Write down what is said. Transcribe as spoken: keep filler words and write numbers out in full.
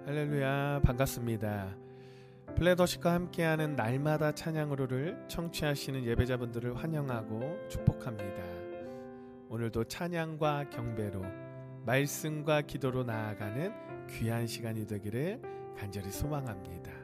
할렐루야, 반갑습니다. 플레더십과 함께하는 날마다 찬양으로를 청취하시는 예배자분들을 환영하고 축복합니다. 오늘도 찬양과 경배로 말씀과 기도로 나아가는 귀한 시간이 되기를 간절히 소망합니다.